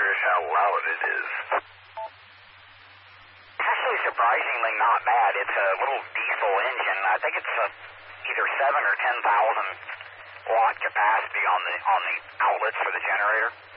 curious how loud it is. Actually, surprisingly not bad. It's a little diesel engine. I think it's either 7 or 10,000 watt capacity on the outlets for the generator.